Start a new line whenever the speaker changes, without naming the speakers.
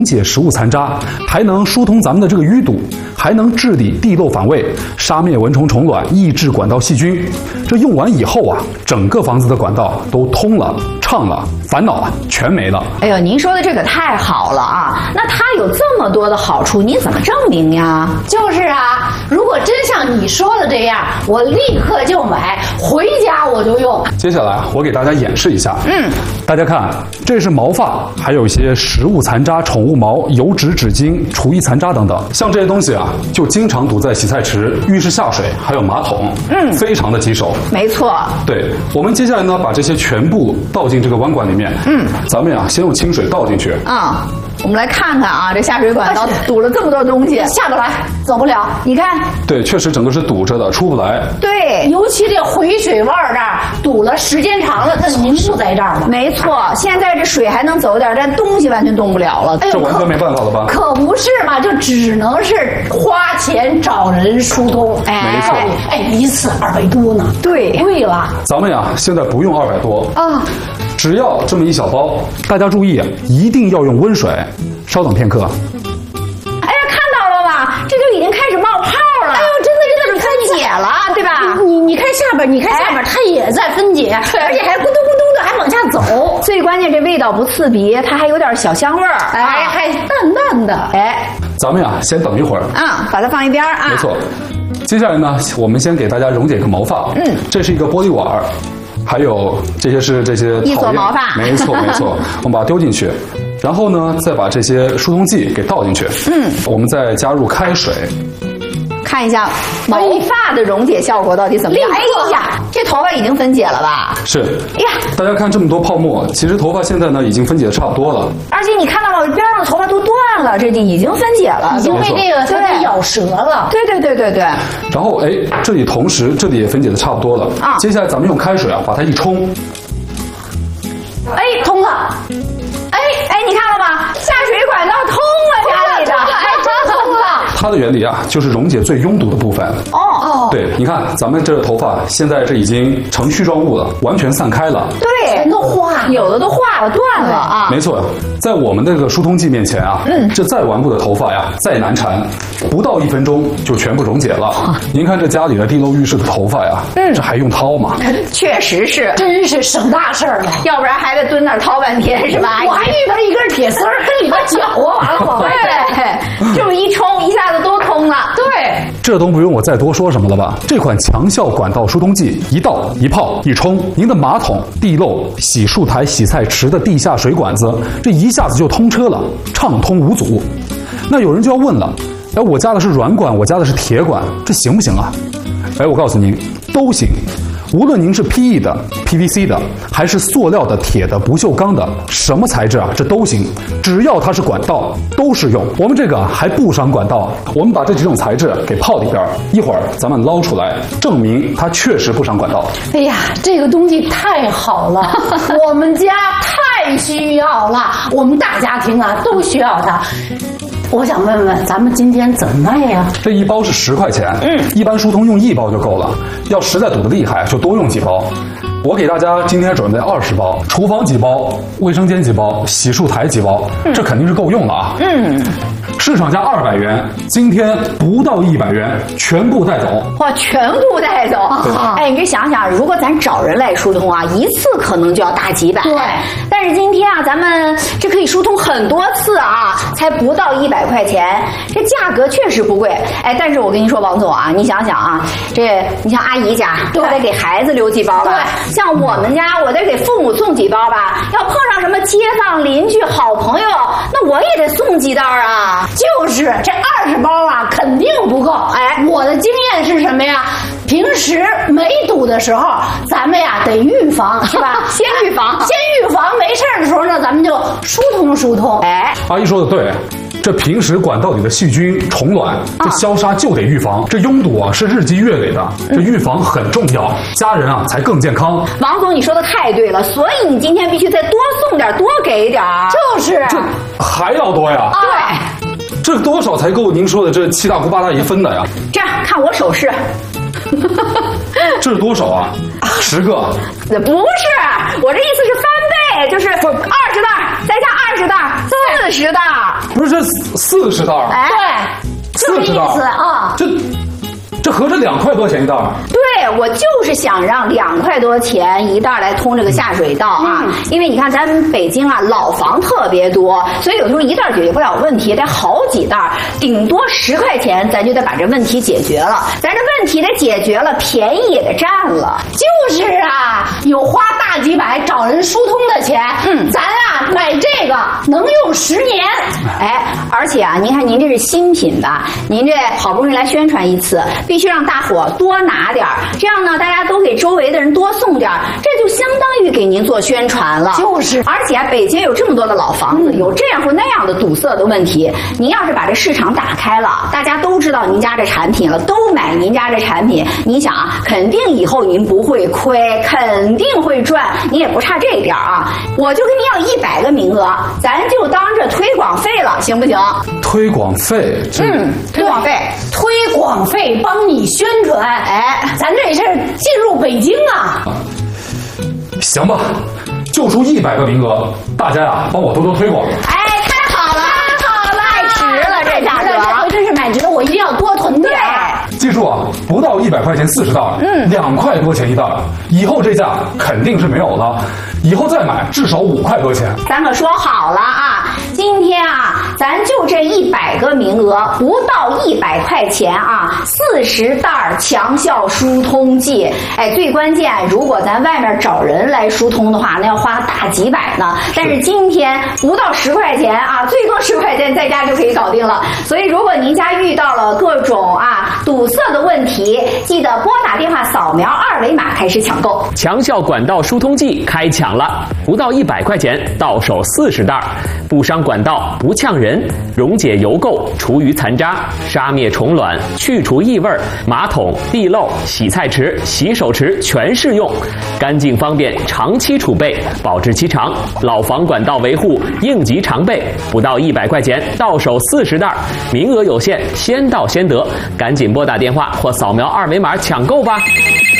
解食物残渣，还能疏通咱们的这个淤堵，还能治理地漏反胃，杀灭蚊虫虫卵，抑制管道细菌。这用完以后啊，整个房子的管道都通了、畅了，烦恼啊全没了。
哎呦，您说的这可太好了啊！那它有这么多的好处，你怎么证明呀？
就是啊，如果真像你说的这样，我立刻就买，回家我就用。
接下来我给大家演示一下。大家看，这是毛发，还有一些食物残渣、宠物毛、油脂、纸巾、厨艺残渣等等。像这些东西啊，就经常堵在洗菜池、浴室下水，还有马桶，非常的棘手。
没错。
对，我们接下来呢，把这些全部倒进这个弯管里面。咱们呀，先用清水倒进去。
我们来看看啊，这下水管道堵了这么多东西，
下不来，走不了。
你看，
对，确实整个是堵着的，出不来。
对，
尤其这回水弯这儿堵了，时间长了，它凝固在这儿了。
没错，现在这水还能走点，但东西完全动不了了。
这完全没办法了吧？
可不是嘛，就只能是花钱找人疏通。
没错。
一次200多呢。
对，
贵了。
咱们呀，现在不用200多
啊。
只要这么一小包，大家注意，一定要用温水。稍等片刻。
哎呀，看到了吧？这就已经开始冒泡了。
哎呦，真的有点
分解了，对吧？
你看下边，它也在分解，而且还咕嘟咕嘟的还往下走。
最关键，这味道不刺鼻，它还有点小香味儿，
还淡淡的。
咱们呀，先等一会儿。
把它放一边啊。
没错。接下来呢，我们先给大家溶解个毛发。这是一个玻璃碗。还有这些
一撮毛发，
没错，我们把它丢进去，然后呢，再把这些疏通剂给倒进去。我们再加入开水，
看一下毛发的溶解效果到底怎么样？哎呀，这头发已经分解了吧？
是。
哎呀，
大家看这么多泡沫，其实头发现在呢已经分解的差不多了。
而且你看到了边上的头发都断了，这就已经分解了，
已经被这个它给咬折了。
对。
然后这里同时这里也分解的差不多了啊。接下来咱们用开水啊把它一冲，
通了。
你看了吗？下水管道通了，家里的，
真通了。
它的原理啊就是溶解最拥堵的部分。对，你看咱们这头发现在这已经成絮状物了，完全散开了。
对，
全都化，
有的都化了断了啊。
没错，在我们这个疏通剂面前啊，这再顽固的头发呀，再难缠，不到1分钟就全部溶解了。您看这家里的地漏浴室的头发呀，这还用掏吗？
确实是，
真是省大事了，
要不然还得蹲那儿掏半天是吧？
我还遇到一根铁丝儿跟里边搅啊，完了我
对，这么一冲，一下子都通了。
对，
这都不用我再多说什么了吧？这款强效管道疏通剂，一倒一泡一冲，您的马桶、地漏、洗漱台、洗菜池的地下水管子，这一下子就通车了，畅通无阻。那有人就要问了，我家的是软管，我家的是铁管，这行不行啊？我告诉您，都行。无论您是 PE 的、PVC 的，还是塑料的、铁的、不锈钢的，什么材质啊，这都行，只要它是管道，都适用。我们这个还不伤管道，我们把这几种材质给泡里边，一会儿咱们捞出来，证明它确实不伤管道。
哎呀，这个东西太好了，我们家太需要了，我们大家庭啊都需要它。我想问问，咱们今天怎么卖呀？
这一包是10块钱，一般疏通用1包就够了。要实在堵得厉害，就多用几包。我给大家今天准备20包，厨房几包，卫生间几包，洗漱台几包，这肯定是够用了啊。市场价200元，今天不到100元，全部带走。
哇，全部带走！你这想想，如果咱找人来疏通啊，一次可能就要大几百。
对，
但是今天啊，咱们这可以疏通很多次啊，才不到100块钱，这价格确实不贵。但是我跟你说，王总啊，你想想啊，你像阿姨家，我得给孩子留几包吧。对，像我们家，我得给父母送几包吧。要碰上什么街坊邻居、好朋友，那我也得送几袋啊。
就是这20包啊，肯定不够。我的经验是什么呀？平时没堵的时候，咱们呀得预防，是吧？
先预防，
没事的时候呢，咱们就疏通。
阿姨说的对。这平时管道里的细菌、虫卵，这消杀就得预防。这拥堵啊是日积月累的，这预防很重要，家人啊才更健康。
王总，你说的太对了，所以你今天必须再多送点，多给点。
就是
这还要多呀？
对。
这多少才够您说的这7大姑8大姨分的呀？
这样看我手势，
这是多少啊？10个？
不是，我这意思是翻倍，就是20袋，再加20袋，40袋。
不是这40袋？
哎，
对，就这意思啊。
这合着2块多钱一袋？
对，我就是想让2块多钱一袋来通这个下水道啊，因为你看咱们北京啊老房特别多，所以有时候一袋解决不了问题，得好几袋，顶多10块钱，咱就得把这问题解决了。咱这问题得解决了，便宜也得占了。
就是啊，有花大几百找人疏通的钱，咱啊买这个能用10年。
哎，而且啊，您看您这是新品吧？您这好不容易来宣传一次，必须让大伙多拿点儿，这样呢，大家都给周围的人多送点儿，这就相当于给您做宣传了。
就是，
而且啊，北京有这么多的老房子，有这样或那样的堵塞的问题，您要是把这市场打开了，大家都知道您家这产品了，都买您家这产品，你想啊，肯定以后您不会亏，肯定会赚，你也不差这一点啊。我就跟您要100个名额，咱就当这推广费了，行不行？
推广费，
推广费，
推广费帮你宣传，哎，咱这是进入北京啊。
行吧，就出100个名额，大家呀帮我多多推广。
哎，太好了，太好了，太值了，这价格，
这回真是买值，我一定要多囤点。
记住啊，不到100块钱40袋，2块多钱一袋，以后这价肯定是没有了，以后再买至少5块多钱。
咱可说好了啊，今天啊，咱就这100个名额，不到100块钱啊，40袋强效疏通剂。哎，最关键，如果咱外面找人来疏通的话，那要花大几百呢。但是今天不到10块钱啊，最多10块钱在家就可以搞定了。所以，如果您家遇到了各种堵塞的问题，记得拨打电话扫描2维码开始抢购。
强效管道疏通剂开抢了，不到100块钱，到手40袋，不伤管道，不呛人，溶解油垢，除余残渣，杀灭虫卵，去除异味，马桶、地漏、洗菜池、洗手池全适用，干净方便，长期储备，保质期长，老房管道维护应急常备，不到100块钱，到手40袋，名额有限，先到先得，赶紧拨打电话或扫描2维码抢购吧。